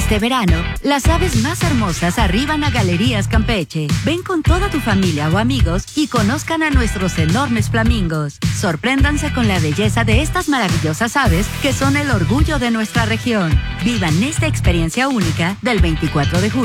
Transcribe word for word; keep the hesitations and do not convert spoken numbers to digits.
Este verano, las aves más hermosas arriban a Galerías Campeche. Ven con toda tu familia o amigos y conozcan a nuestros enormes flamingos. Sorpréndanse con la belleza de estas maravillosas aves que son el orgullo de nuestra región. Vivan esta experiencia única del veinticuatro de julio